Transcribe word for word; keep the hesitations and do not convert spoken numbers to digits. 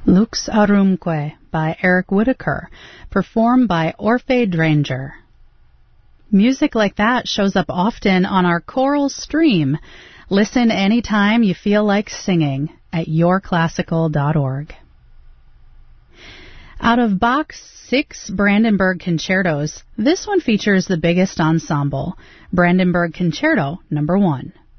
Lux Arumque by Eric Whitacre, performed by Orphe Dranger. Music like that shows up often on our choral stream. Listen anytime you feel like singing at your classical dot org. Out of Bach's six Brandenburg concertos, this one features the biggest ensemble, Brandenburg Concerto number one.